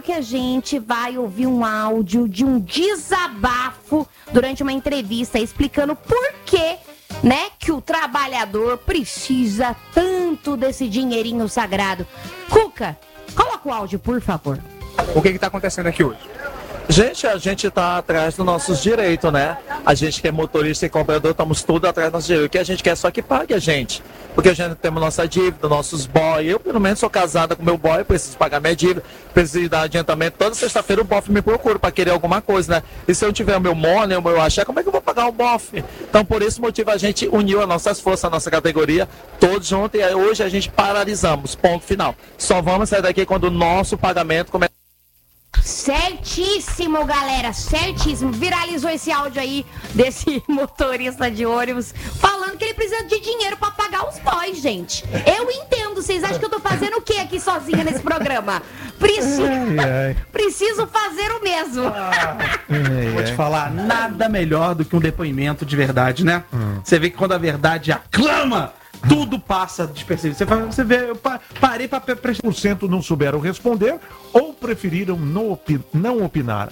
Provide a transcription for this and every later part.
que a gente vai ouvir um áudio de um desabafo durante uma entrevista explicando por que, né, que o trabalhador precisa tanto desse dinheirinho sagrado. Cuca, coloca o áudio, por favor. O que está acontecendo aqui hoje? Gente, a gente está atrás dos nossos direitos, né? A gente que é motorista e comprador, estamos todos atrás dos nossos direitos. O que a gente quer é só que pague a gente. Porque a gente tem nossa dívida, nossos boy. Eu, pelo menos, sou casada com meu boy, preciso pagar minha dívida, preciso dar adiantamento. Toda sexta-feira o bofe me procura para querer alguma coisa, né? E se eu tiver o meu money, o meu axé, como é que eu vou pagar o bofe? Então, por esse motivo, a gente uniu as nossas forças, a nossa categoria, todos juntos. E hoje a gente paralisamos, ponto final. Só vamos sair daqui quando o nosso pagamento começar. Certíssimo, galera, certíssimo. Viralizou esse áudio aí desse motorista de ônibus falando que ele precisa de dinheiro pra pagar os boys, gente. Eu entendo, vocês acham que eu tô fazendo o que aqui sozinha nesse programa? Preciso fazer o mesmo. Vou te falar, nada melhor do que um depoimento de verdade, né? Você vê que quando a verdade aclama, tudo passa despercebido. Você vê, eu parei para prestar. 100% não souberam responder ou preferiram não opinar.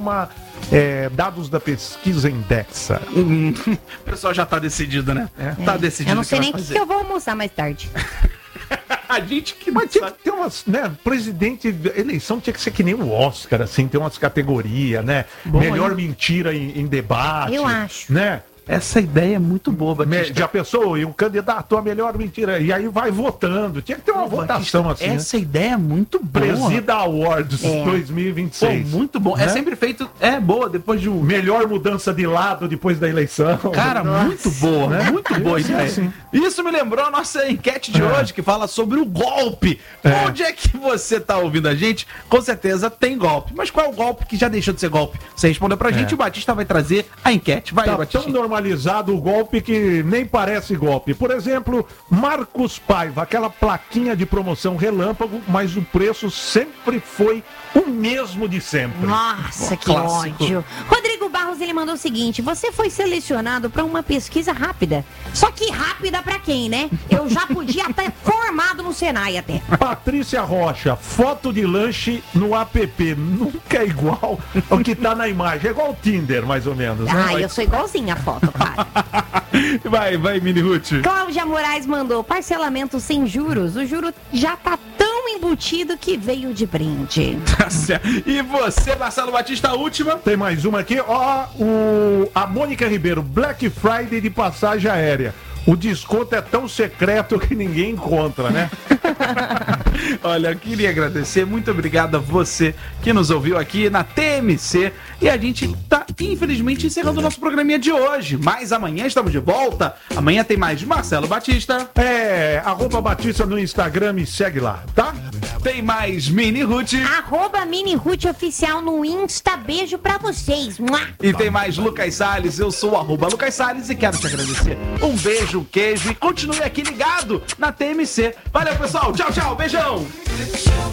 Dados da pesquisa Indexa. O pessoal já tá decidido, né? Tá decidido. Eu não sei nem o que eu vou almoçar mais tarde. A gente que Mas tinha que ter umas, né? Presidente, eleição tinha que ser que nem o Oscar, assim, ter umas categorias, né? Bom, melhor mentira em debate. Eu acho. Né? Essa ideia é muito boa, Batista. Já pensou? E um candidato a melhor mentira. E aí vai votando. Tinha que ter uma votação Batista, assim. essa ideia é muito boa. Presida Awards 2026. Pô, muito bom. Né? É sempre feito. É boa depois de um. Melhor mudança de lado depois da eleição. Cara, muito boa, né? Muito boa ideia. Assim. Isso me lembrou a nossa enquete de hoje, que fala sobre o golpe. Onde é que você tá ouvindo a gente? Com certeza tem golpe. Mas qual é o golpe que já deixou de ser golpe? Você respondeu pra gente, o Batista vai trazer a enquete. Vai, Tá Batista. tão normalizado o golpe que nem parece golpe. Por exemplo, Marcos Paiva, aquela plaquinha de promoção relâmpago, mas o preço sempre foi o mesmo de sempre. Nossa, que Clássico. ódio. Rodrigo Barros, ele mandou o seguinte: você foi selecionado para uma pesquisa rápida. Só que rápida pra quem, né? Eu já podia estar formado no Senai até. Patrícia Rocha, foto de lanche no app. Nunca é igual ao que tá na imagem. É igual o Tinder, mais ou menos. Né? Ah, eu sou igualzinha a foto, cara. Vai, Mini Ruth. Cláudia Moraes mandou parcelamento sem juros. O juro já tá tão embutido que veio de brinde. Tá certo. E você, Marcelo Batista, a última? Tem mais uma aqui, a Mônica Ribeiro, Black Friday de passagem aérea. O desconto é tão secreto que ninguém encontra, né? Olha, eu queria agradecer, muito obrigado a você que nos ouviu aqui na TMC. E a gente tá, infelizmente, encerrando o nosso programinha de hoje. Mas amanhã estamos de volta. Amanhã tem mais Marcelo Batista. @Batista no Instagram, me segue lá, tá? Tem mais Mini Ruth. @Mini Ruth Oficial no Insta. Beijo pra vocês. Mua! E tem mais Lucas Salles. Eu sou o @Lucas Salles e quero te agradecer. Um beijo, queijo e continue aqui ligado na TMC. Valeu, pessoal. Tchau, tchau. Beijão.